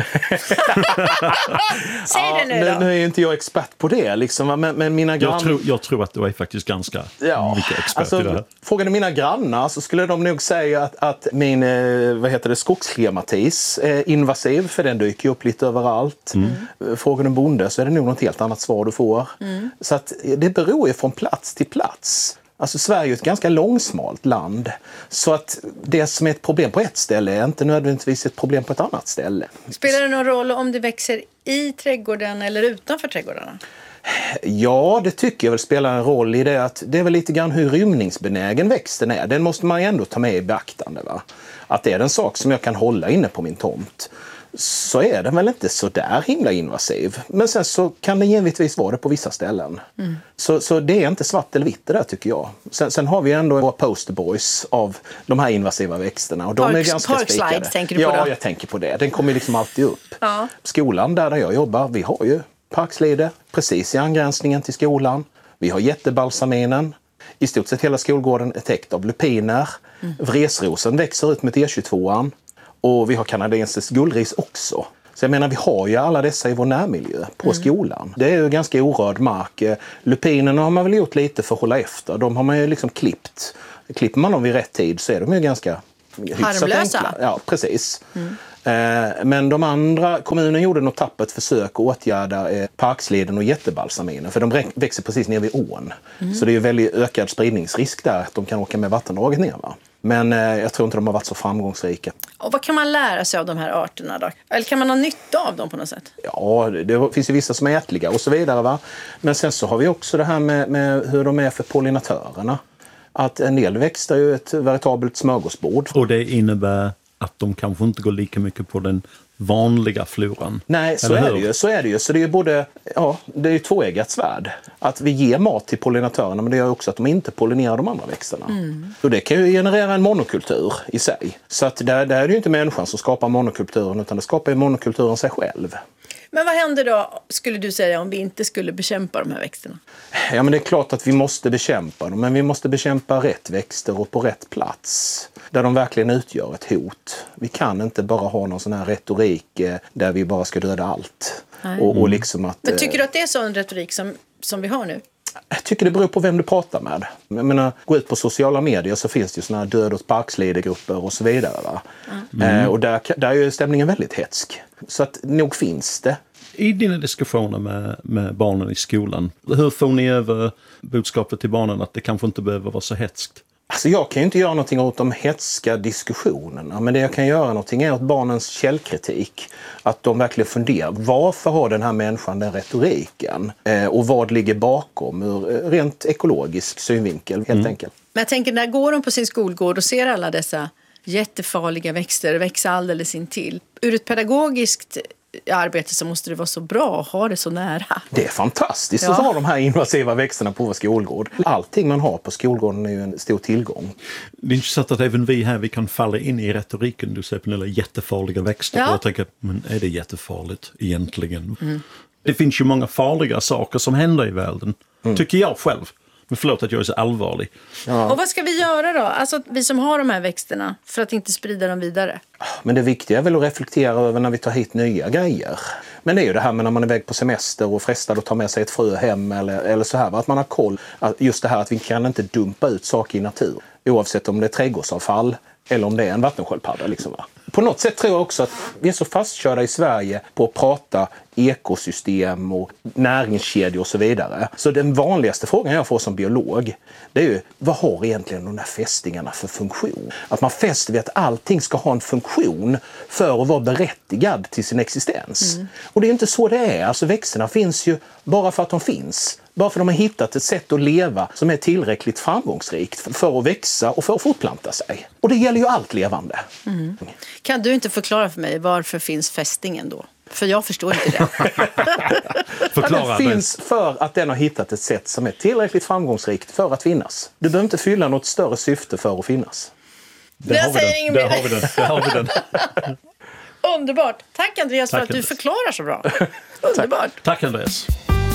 Säg det nu då. Nu är ju inte jag expert på det liksom, men mina grannar... Jag tror att du är faktiskt ganska mycket expert i det här. Frågade mina grannar så skulle de nog säga att min skogsklimatis är invasiv, för den dyker upp lite överallt. Frågar en bonde så är det nog något helt annat svar du får. Så att det beror ju från plats till plats. Alltså Sverige är ett ganska långsmalt land. Så att det som är ett problem på ett ställe är inte nödvändigtvis ett problem på ett annat ställe. Spelar det någon roll om det växer i trädgården eller utanför trädgårdarna? Ja, det tycker jag väl spelar en roll i det att det är väl lite grann hur rymningsbenägen växten är. Den måste man ju ändå ta med i beaktande, va? Att det är en sak som jag kan hålla inne på min tomt. Så är den väl inte så där himla invasiv. Men sen så kan det givetvis vara det på vissa ställen. Så det är inte svart eller vitt det där, tycker jag. Sen har vi ändå våra posterboys av de här invasiva växterna. Och de är ganska spikade. Tänker du på Ja, jag tänker på det. Den kommer liksom alltid upp. Ja. Skolan där jag jobbar, vi har ju parkslide precis i angränsningen till skolan. Vi har jättebalsaminen. I stort sett hela skolgården är täckt av lupiner. Vresrosen växer ut med E22an. Och vi har kanadensisk guldris också. Så jag menar, vi har ju alla dessa i vår närmiljö på skolan. Det är ju ganska orörd mark. Lupinerna har man väl gjort lite för att hålla efter. De har man ju liksom klippt. Klipper man dem vid rätt tid så är de ju ganska harmlösa. Enkla. Ja, precis. Men de andra, kommunen gjorde något tappert försök att åtgärda parksleden och jättebalsaminen. För de växer precis ner vid ån. Så det är ju väldigt ökad spridningsrisk där att de kan åka med vattendraget ner. Va? Men jag tror inte de har varit så framgångsrika. Och vad kan man lära sig av de här arterna då? Eller kan man ha nytta av dem på något sätt? Ja, det finns ju vissa som är ätliga och så vidare. Va? Men sen så har vi också det här med hur de är för pollinatörerna. Att en del växter är ju ett veritabelt smörgåsbord. Och det innebär att de kanske inte går lika mycket på den vanliga floran. Nej, så är det ju. Så det är ju både, det är ju tvåeggat svärd. Att vi ger mat till pollinatörerna, men det gör också att de inte pollinerar de andra växterna. Och det kan ju generera en monokultur i sig. Så att där är det ju inte människan som skapar monokulturen, utan det skapar ju monokulturen sig själv. Men vad händer då, skulle du säga, om vi inte skulle bekämpa de här växterna? Ja, men det är klart att vi måste bekämpa dem, men vi måste bekämpa rätt växter och på rätt plats. Där de verkligen utgör ett hot. Vi kan inte bara ha någon sån här retorik där vi bara ska döda allt. Och liksom att, men tycker du att det är sån retorik som vi har nu? Jag tycker det beror på vem du pratar med. Jag menar, gå ut på sociala medier så finns det ju såna här död- och parkslidegrupper och så vidare. Va? Och där är ju stämningen väldigt hetsk. Så att nog finns det. I dina diskussioner med barnen i skolan, hur får ni över budskapet till barnen att det kanske inte behöver vara så hetskt? Alltså jag kan ju inte göra någonting åt de hetska diskussionerna, men det jag kan göra någonting är åt barnens källkritik. Att de verkligen funderar, varför har den här människan den retoriken? Och vad ligger bakom ur rent ekologisk synvinkel helt enkelt. Men jag tänker, när går de på sin skolgård och ser alla dessa jättefarliga växter växa alldeles intill? Ur ett pedagogiskt arbete så måste det vara så bra att ha det så nära. Det är fantastiskt att ha de här invasiva växterna på vår skolgård. Allting man har på skolgården är ju en stor tillgång. Det är intressant att även vi här, vi kan falla in i retoriken. Du säger på några jättefarliga växter. Ja. Och jag tänker, men är det jättefarligt egentligen? Det finns ju många farliga saker som händer i världen. Tycker jag själv. Men förlåt att jag är så allvarlig. Ja. Och vad ska vi göra då? Alltså vi som har de här växterna för att inte sprida dem vidare? Men det viktiga är väl att reflektera över när vi tar hit nya grejer. Men det är ju det här med när man är iväg på semester och frestar att ta med sig ett frö hem eller så här. Att man har koll. Just det här att vi kan inte dumpa ut saker i natur. Oavsett om det är trädgårdsavfall eller om det är en vattensköldpadda. Liksom. På något sätt tror jag också att vi är så fastkörda i Sverige på att prata ekosystem och näringskedjor och så vidare. Så den vanligaste frågan jag får som biolog, det är ju, vad har egentligen de här fästingarna för funktion? Att man fäster vid att allting ska ha en funktion för att vara berättigad till sin existens. Och det är inte så det är. Alltså växterna finns ju bara för att de finns. Bara för att de har hittat ett sätt att leva som är tillräckligt framgångsrikt för att växa och för att fortplanta sig. Och det gäller ju allt levande. Kan du inte förklara för mig varför finns fästingen då? För jag förstår inte det. Det finns för att den har hittat ett sätt som är tillräckligt framgångsrikt för att finnas. Du behöver inte fylla något större syfte för att finnas. Där har vi den. Underbart. Tack Andreas för att du förklarar så bra. Underbart. Tack Andreas.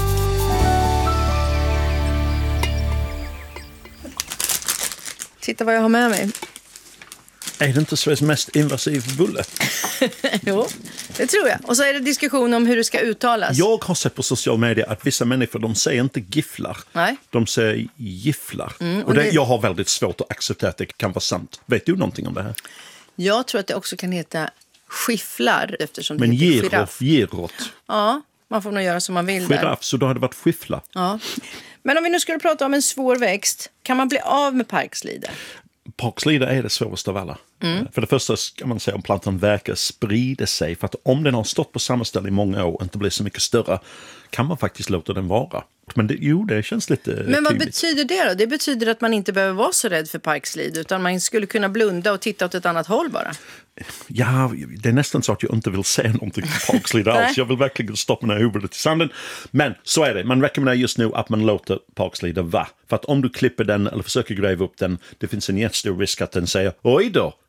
Titta vad jag har med mig. Är det inte Sveriges mest invasiv bulle? Jo, det tror jag. Och så är det diskussion om hur det ska uttalas. Jag har sett på social media att vissa människor, de säger inte gifflar. Nej. De säger gifflar. Och jag har väldigt svårt att acceptera att det kan vara sant. Vet du någonting om det här? Jag tror att det också kan heta skifflar eftersom det men heter girot. Ja, man får nog göra som man vill giraff, så då hade det varit skifflar. Ja. Men om vi nu skulle prata om en svår växt, kan man bli av med parkslide? Parkslide är det svåraste av alla. För det första ska man säga om plantan verkar sprida sig. För att om den har stått på samma ställe i många år och inte blir så mycket större kan man faktiskt låta den vara. Men det känns lite Men vad betyder det då? Det betyder att man inte behöver vara så rädd för parkslide utan man skulle kunna blunda och titta åt ett annat håll bara. Ja, det är nästan så att jag inte vill säga någonting om parkslide alls. Jag vill verkligen stoppa ner huvudet i sanden. Men så är det. Man rekommenderar just nu att man låter parkslide vara. För att om du klipper den eller försöker gräva upp den, det finns en jättestor risk att den säger oj då,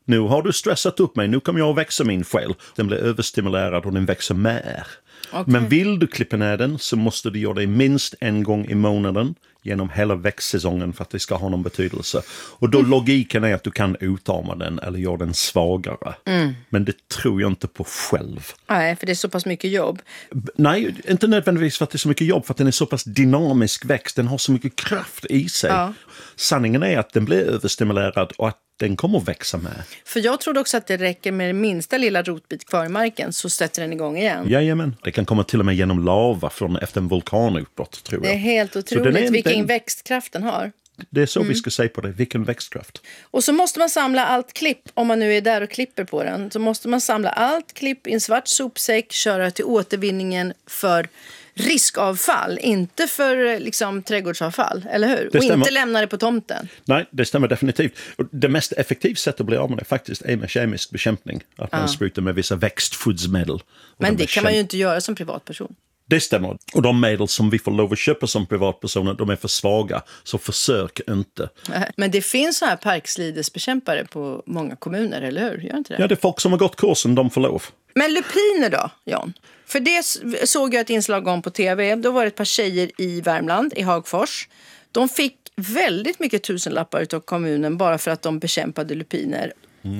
Nu har du stressat upp mig, nu kommer jag att växa min själ. Den blir överstimulerad och den växer med. Okay. Men vill du klippa ner den så måste du göra det minst en gång i månaden genom hela växtsäsongen för att det ska ha någon betydelse. Och då logiken är att du kan utarma den eller göra den svagare. Men det tror jag inte på själv. Nej, för det är så pass mycket jobb. Nej, inte nödvändigtvis för att det är så mycket jobb, för att den är så pass dynamisk växt. Den har så mycket kraft i sig. Ja. Sanningen är att den blir överstimulerad och att den kommer att växa med. För jag trodde också att det räcker med den minsta lilla rotbit kvar i marken så sätter den igång igen. Jajamän, det kan komma till och med genom lava från efter en vulkanutbrott, tror jag. Det är helt otroligt vilken växtkraft den har. Det är så vi ska säga på det, vilken växtkraft. Och så måste man samla allt klipp, om man nu är där och klipper på den. Så måste man samla allt klipp i en svart sopsäck, köra till återvinningen för riskavfall, inte för liksom trädgårdsavfall, eller hur? Och inte lämna det på tomten. Nej, det stämmer definitivt. Det mest effektiva sättet att bli av med det faktiskt är med kemisk bekämpning. Att man sprutar med vissa växtskyddsmedel. Men det kan man ju inte göra som privatperson. Det stämmer. Och de medel som vi får lov att köpa som privatpersoner, de är för svaga. Så försök inte. Men det finns så här parkslidesbekämpare på många kommuner, eller hur? Gör inte det? Ja, det är folk som har gått kursen, de får lov. Men lupiner då, Jan? För det såg jag ett inslag om på tv. Då var det ett par tjejer i Värmland, i Hagfors. De fick väldigt mycket tusenlappar av kommunen bara för att de bekämpade lupiner.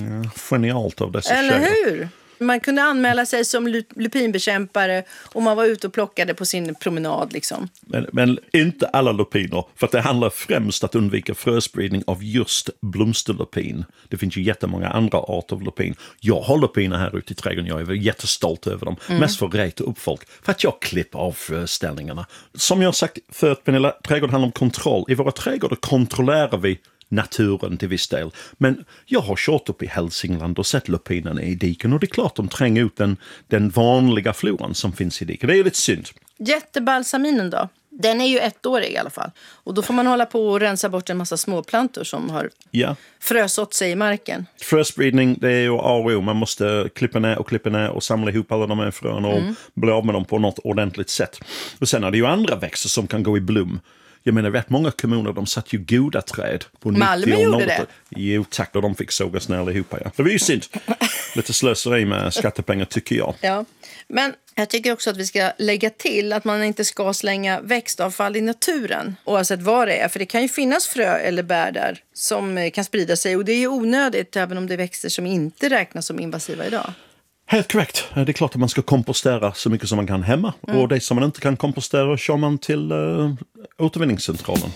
Genialt av dessa eller tjejer. Hur? Man kunde anmäla sig som lupinbekämpare och man var ute och plockade på sin promenad. Liksom. Men inte alla lupiner, för att det handlar främst att undvika fröspridning av just blomsterlupin. Det finns ju jättemånga andra arter av lupin. Jag har lupiner här ute i trädgården, jag är jättestolt över dem. Mest för att reta upp folk, för att jag klipper av fröställningarna. Som jag har sagt för att Pernilla, trädgård handlar om kontroll. I våra trädgårdar kontrollerar vi naturen till viss del. Men jag har kört upp i Hälsingland och sett lupinerna i diken och det är klart de tränger ut den vanliga floran som finns i diken. Det är ju lite synd. Jättebalsaminen då? Den är ju 1 år i alla fall. Och då får man hålla på och rensa bort en massa småplantor som har frösått sig i marken. Fröspridning, det är ju A och O. Man måste klippa ner och samla ihop alla de här fröna och bli av med dem på något ordentligt sätt. Och sen är det ju andra växter som kan gå i blom. Jag menar, rätt många kommuner, de satt ju goda träd på 90 Malmö och gjorde det. Jo, tack, och de fick sågas ner allihopa. Ja. Det var ju synd. Lite slöseri med skattepengar, tycker jag. Ja, men jag tycker också att vi ska lägga till att man inte ska slänga växtavfall i naturen, oavsett vad det är. För det kan ju finnas frö eller bär där som kan sprida sig. Och det är ju onödigt, även om det är växter som inte räknas som invasiva idag. Helt korrekt. Det är klart att man ska kompostera så mycket som man kan hemma. Och det som man inte kan kompostera kör man till återvinningscentralen.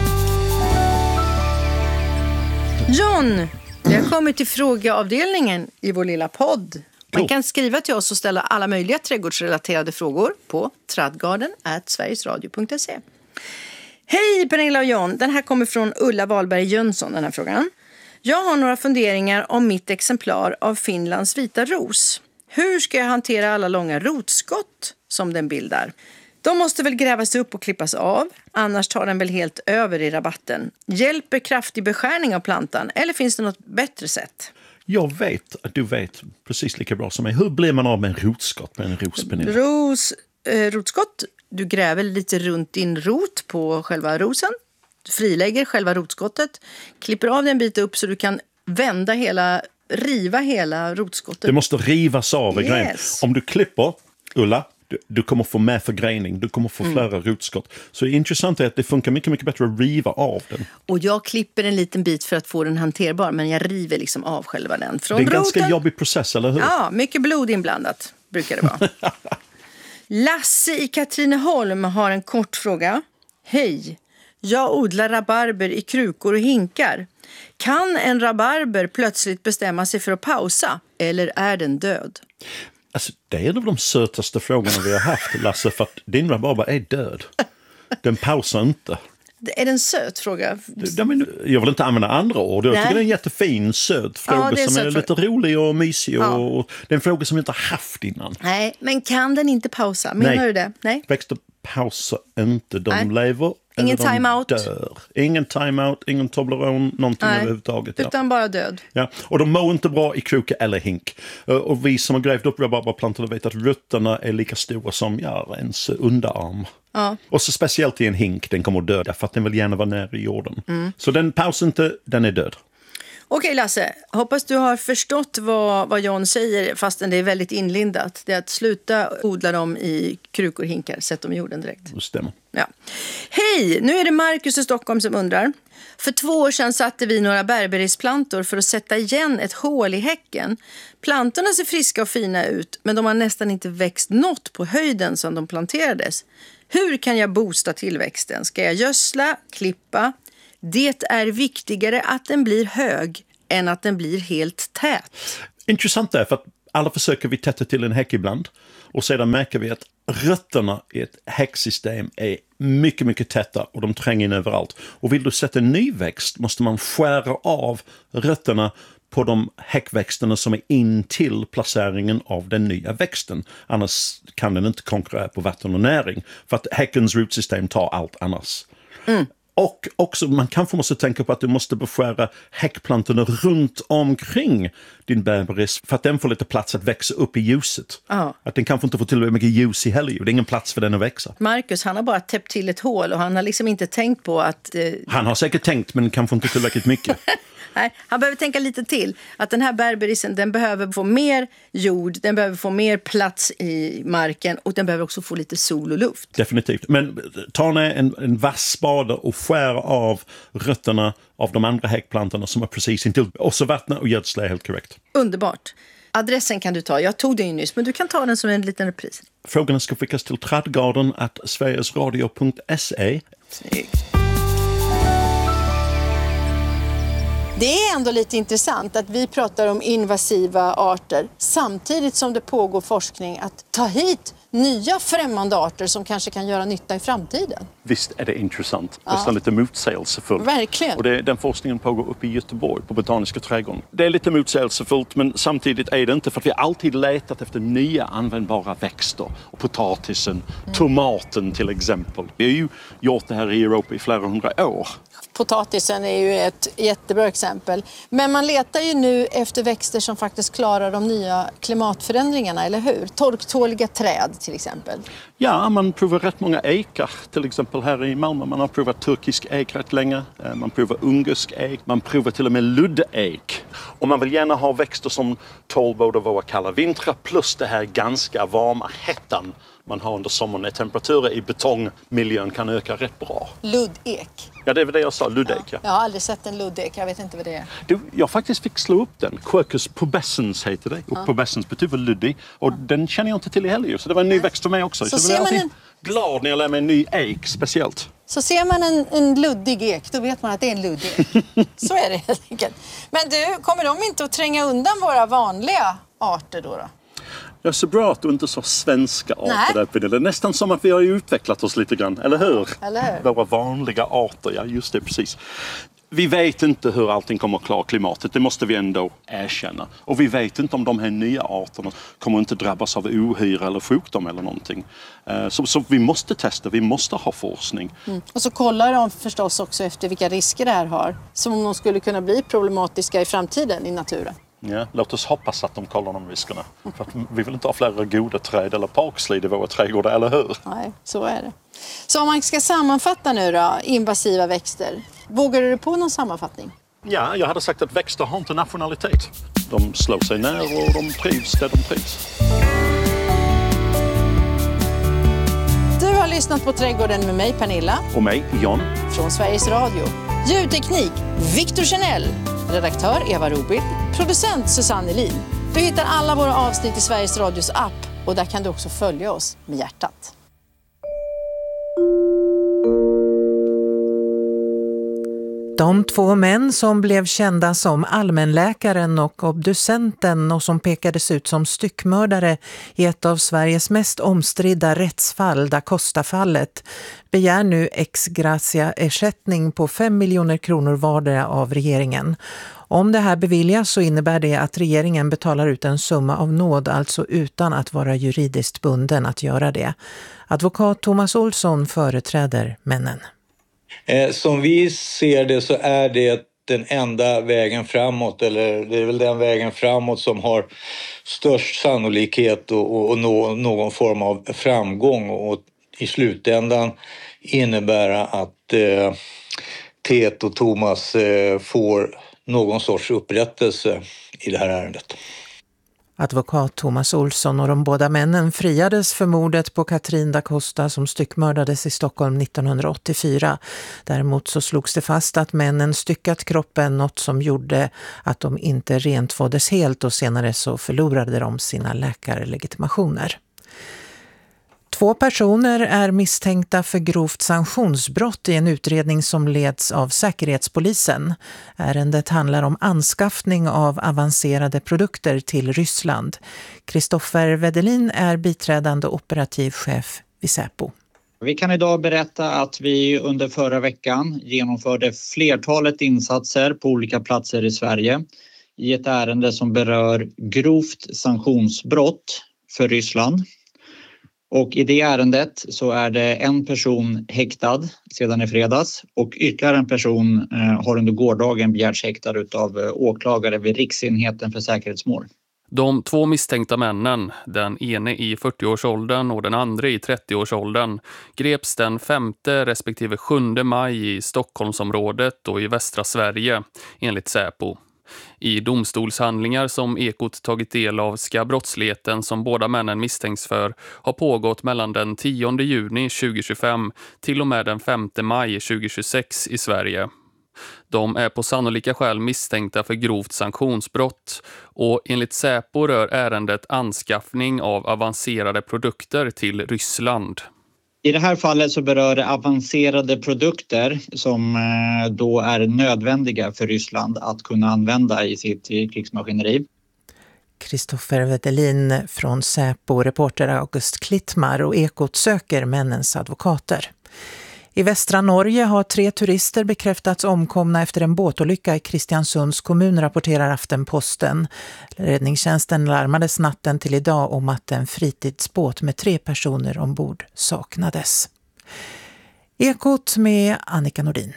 John, vi har kommit till frågeavdelningen i vår lilla podd. Man kan skriva till oss och ställa alla möjliga trädgårdsrelaterade frågor på tradgarden@sverigesradio.se. Hej Pernilla och John, den här kommer från Ulla Wahlberg Jönsson, den här frågan. Jag har några funderingar om mitt exemplar av Finlands vita ros. Hur ska jag hantera alla långa rotskott som den bildar? De måste väl grävas upp och klippas av, annars tar den väl helt över i rabatten. Hjälper kraftig beskärning av plantan eller finns det något bättre sätt? Jag vet att du vet precis lika bra som mig. Hur blir man av med en rotskott med en rospenel? Rotskott, du gräver lite runt din rot på själva rosen. Frilägger själva rotskottet, klipper av den bit upp så du kan riva hela rotskottet. Det måste rivas av i grejen. Om du klipper, Ulla, du kommer få med förgrening, du kommer få flera rotskott. Så det intressanta är att det funkar mycket, mycket bättre att riva av den. Och jag klipper en liten bit för att få den hanterbar, men jag river liksom av själva den. Från det är en roten. Ganska jobbig process, eller hur? Ja, mycket blod inblandat brukar det vara. Lasse i Katrineholm har en kort fråga. Hej! Jag odlar rabarber i krukor och hinkar. Kan en rabarber plötsligt bestämma sig för att pausa? Eller är den död? Alltså, det är en av de sötaste frågorna vi har haft, Lasse, för att din rabarber är död. Den pausar inte. Är det en söt fråga? Jag vill inte använda andra ord. Jag tycker det är en jättefin, söt fråga som är lite rolig och mysig. Och det är en fråga som vi inte har haft innan. Nej, men kan den inte pausa? Menar du det? Nej. Växter pausar inte. De lever. Ingen time-out. Ingen time-out, ingen Toblerone, någonting överhuvudtaget. Utan bara död. Ja. Och de mår inte bra i kruka eller hink. Och vi som har grävt upp rabarberplantor vet att rötterna är lika stora som ens underarm. Ja. Och så speciellt i en hink, den kommer att döda för att den vill gärna vara nära i jorden. Så den pausar inte, den är död. Okej Lasse, hoppas du har förstått vad John säger fastän det är väldigt inlindat. Det är att sluta odla dem i krukor, hinkar, sätt dem i jorden direkt. Det stämmer. Ja. Hej, nu är det Marcus i Stockholm som undrar. För 2 år sedan satte vi några berberis-plantor för att sätta igen ett hål i häcken. Plantorna ser friska och fina ut, men de har nästan inte växt något på höjden som de planterades. Hur kan jag boosta tillväxten? Ska jag gödsla, klippa? Det är viktigare att den blir hög än att den blir helt tät. Intressant där, för att alla försöker vi tätta till en häck ibland. Och sedan märker vi att rötterna i ett häcksystem är mycket, mycket täta och de tränger in överallt. Och vill du sätta en ny växt måste man skära av rötterna på de häckväxterna som är in till placeringen av den nya växten. Annars kan den inte konkurrera på vatten och näring. För att häckens rotsystem tar allt annars. Och också, man kanske måste tänka på att du måste beskära häckplantorna runt omkring din berberis för att den får lite plats att växa upp i ljuset. Att den kanske inte får tillräckligt mycket ljus i heller. Det är ingen plats för den att växa. Marcus, han har bara täppt till ett hål och han har liksom inte tänkt på att... Han har säkert tänkt, men kanske inte tillräckligt mycket. Nej, han behöver tänka lite till. Att den här berberisen, den behöver få mer jord, den behöver få mer plats i marken och den behöver också få lite sol och luft. Definitivt. Men ta ner en vass spade och skär av rötterna av de andra häckplantorna som är precis intill. Och så vattna och gödsla är helt korrekt. Underbart. Adressen kan du ta. Jag tog den ju nyss, men du kan ta den som en liten repris. Frågorna ska skickas till tradgarden@sverigesradio.se. Det är ändå lite intressant att vi pratar om invasiva arter samtidigt som det pågår forskning att ta hit nya främmande arter som kanske kan göra nytta i framtiden. Visst är det intressant. Nästan lite motsägelsefullt. Verkligen. Och den forskningen pågår uppe i Göteborg på Botaniska trädgården. Det är lite motsägelsefullt, men samtidigt är det inte, för att vi har alltid letat efter nya användbara växter. Och potatisen, tomaten till exempel. Vi har ju gjort det här i Europa i flera 100 år. Potatisen är ju ett jättebra exempel. Men man letar ju nu efter växter som faktiskt klarar de nya klimatförändringarna, eller hur? Torktåliga träd till exempel. Ja, man provar rätt många ekar. Till exempel här i Malmö. Man har provat turkisk ek rätt länge. Man provar ungersk ek. Man provar till och med luddek. Och man vill gärna ha växter som tål både våra kalla vintrar plus det här ganska varma hettan man har under sommaren när temperaturer i betongmiljön kan öka rätt bra. Luddek. Ja, det är väl det jag sa, luddek. Ja. Jag har aldrig sett en luddek, jag vet inte vad det är. Du, jag faktiskt fick slå upp den. Quercus pubescens heter det. Och pubescens betyder luddig. Och den känner jag inte till i heller. Så det var en ny växt för mig också. Så jag blir alltid glad när jag lär mig en ny ek speciellt. Så ser man en luddig ek, då vet man att det är en luddig. Så är det helt enkelt. Men du, kommer de inte att tränga undan våra vanliga arter då? Jag är så bra att du inte sa svenska arter där, Pernilla. Det är nästan som att vi har utvecklat oss lite grann, eller hur? Eller hur? Våra vanliga arter, ja just det, precis. Vi vet inte hur allting kommer att klara klimatet, det måste vi ändå erkänna. Och vi vet inte om de här nya arterna kommer inte drabbas av ohyra eller sjukdom eller någonting. Så vi måste testa, vi måste ha forskning. Och så kollar de förstås också efter vilka risker det här har. Som om de skulle kunna bli problematiska i framtiden i naturen. Ja, låt oss hoppas att de kollar de riskerna. För att vi vill inte ha flera goda träd eller parkslid i våra trädgårdar, eller hur? Nej, så är det. Så om man ska sammanfatta nu då, invasiva växter. Vågar du på någon sammanfattning? Ja, jag hade sagt att växter har inte nationalitet. De slår sig ner och de trivs där de trivs. Du har lyssnat på Trädgården med mig, Pernilla. Och mig, John. Från Sveriges Radio. Ljudteknik, Victor Chanel. Redaktör Eva Robild. Producent Susanne Elin. Du hittar alla våra avsnitt i Sveriges Radios app. Och där kan du också följa oss med hjärtat. De 2 män som blev kända som allmänläkaren och obducenten och som pekades ut som styckmördare i ett av Sveriges mest omstridda rättsfall, Da Costa-fallet, begär nu ex gratia-ersättning på 5 miljoner kronor vardera av regeringen. Om det här beviljas så innebär det att regeringen betalar ut en summa av nåd, alltså utan att vara juridiskt bunden att göra det. Advokat Thomas Olsson företräder männen. Som vi ser det så är det den enda vägen framåt, eller det är väl den vägen framåt som har störst sannolikhet att nå någon form av framgång och i slutändan innebära att Tet och Thomas får någon sorts upprättelse i det här ärendet. Advokat Thomas Olsson och de båda männen friades för mordet på Katrin da Costa som styckmördades i Stockholm 1984. Däremot så slogs det fast att männen styckat kroppen, något som gjorde att de inte rentvåddes helt, och senare så förlorade de sina läkarlegitimationer. 2 personer är misstänkta för grovt sanktionsbrott i en utredning som leds av Säkerhetspolisen. Ärendet handlar om anskaffning av avancerade produkter till Ryssland. Kristoffer Wedelin är biträdande operativ chef vid Säpo. Vi kan idag berätta att vi under förra veckan genomförde flertalet insatser på olika platser i Sverige i ett ärende som berör grovt sanktionsbrott för Ryssland. Och i det ärendet så är det en person häktad sedan i fredags och ytterligare en person har under gårdagen begärts häktad av åklagare vid Riksenheten för säkerhetsmål. De 2 misstänkta männen, den ene i 40-årsåldern och den andra i 30-årsåldern, greps den 5:e respektive 7 maj i Stockholmsområdet och i västra Sverige, enligt Säpo. I domstolshandlingar som Ekot tagit del av ska brottsligheten som båda männen misstänks för ha pågått mellan den 10 juni 2025 till och med den 5 maj 2026 i Sverige. De är på sannolika skäl misstänkta för grovt sanktionsbrott och enligt Säpo rör ärendet anskaffning av avancerade produkter till Ryssland. I det här fallet så berör det avancerade produkter som då är nödvändiga för Ryssland att kunna använda i sitt krigsmaskineri. Kristoffer Wedelin från Säpo, reporter August Klittmar, och Ekot söker männens advokater. I västra Norge har 3 turister bekräftats omkomna efter en båtolycka i Kristiansunds kommun, rapporterar Aftenposten. Räddningstjänsten larmades natten till idag om att en fritidsbåt med 3 personer ombord saknades. Ekot med Annika Nordin.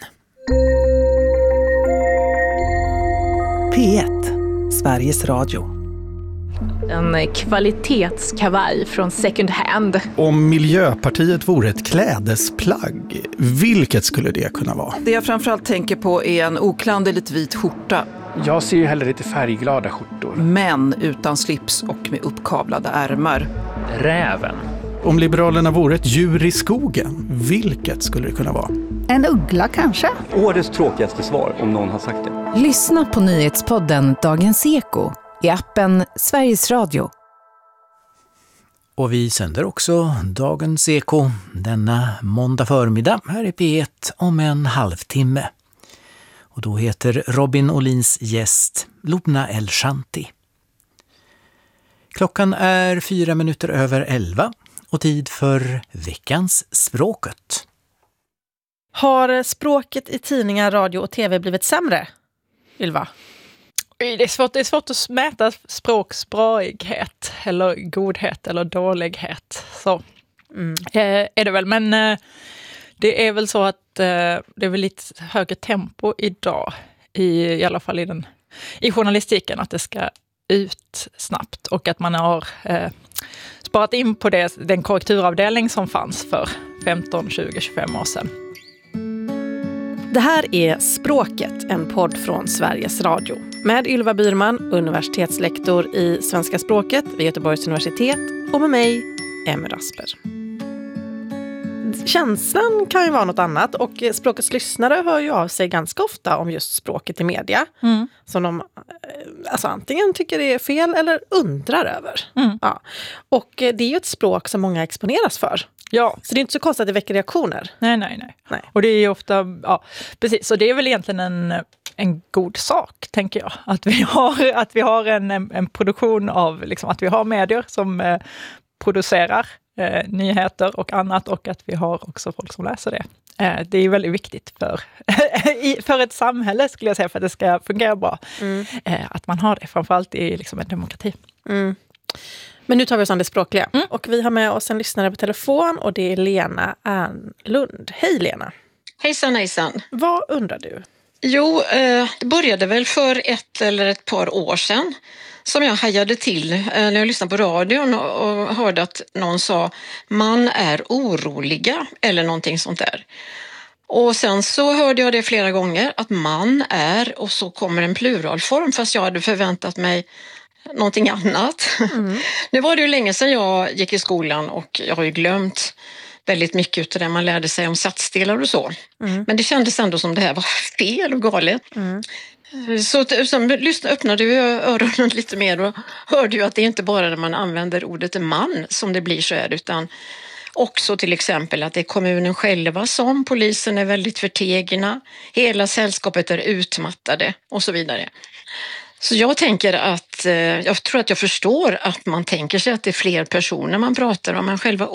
P1, Sveriges Radio. En kvalitetskavaj från second hand. Om Miljöpartiet vore ett klädesplagg, vilket skulle det kunna vara? Det jag framförallt tänker på är en oklanderligt vit skjorta. Jag ser ju hellre lite färgglada skjortor. Men utan slips och med uppkavlade ärmar. Räven. Om Liberalerna vore ett djur i skogen, vilket skulle det kunna vara? En uggla kanske? Årets tråkigaste svar, om någon har sagt det. Lyssna på nyhetspodden Dagens Eko i appen Sveriges Radio. Och vi sänder också Dagens Eko denna måndag förmiddag här i P1 om en halvtimme. Och då heter Robin Olins gäst Lubna El-Shanti. Klockan är 11:04 och tid för veckans språket. Har språket i tidningar, radio och tv blivit sämre, Ylva? Det är svårt att mäta språksbragighet eller godhet eller dålighet. Så är det väl. Men det är väl så att det är väl lite högre tempo idag. I alla fall i journalistiken, att det ska ut snabbt. Och att man har sparat in på den korrekturavdelning som fanns för 15, 20, 25 år sedan. Det här är Språket, en podd från Sveriges Radio. Med Ylva Byrman, universitetslektor i svenska språket vid Göteborgs universitet, och med mig, Emma Rasper. Känslan kan ju vara något annat, och språkets lyssnare hör ju av sig ganska ofta om just språket i media. Som de antingen tycker det är fel eller undrar över. Ja. Och det är ju ett språk som många exponeras för. Ja. Så det är inte så konstigt att det väcker reaktioner. Nej. Och det är ju ofta, precis. Så det är väl egentligen en god sak, tänker jag. Att vi har en produktion av, liksom, att vi har medier som producerar nyheter och annat, och att vi har också folk som läser det. Det är väldigt viktigt för ett samhälle, skulle jag säga, för att det ska fungera bra. Att man har det, framförallt i liksom en demokrati. Men nu tar vi oss an det språkliga. Och vi har med oss en lyssnare på telefon, och det är Lena Ernlund. Hej Lena! Hejsan. Vad undrar du? Jo, det började väl för ett par år sedan som jag hajade till när jag lyssnade på radion och hörde att någon sa man är oroliga eller någonting sånt där. Och sen så hörde jag det flera gånger att man är, och så kommer en pluralform, fast jag hade förväntat mig någonting annat. Nu var det ju länge sedan jag gick i skolan och jag har ju glömt väldigt mycket av det man lärde sig om satsdelar och så. Men det kändes ändå som det här var fel och galet. Så öppnade jag öronen lite mer och hörde ju att det är inte bara när man använder ordet man som det blir så här, utan också till exempel att det är kommunen själva som, polisen är väldigt förtegna, hela sällskapet är utmattade och så vidare. Så jag tänker att, jag tror att jag förstår att man tänker sig att det är fler personer man pratar om, men själva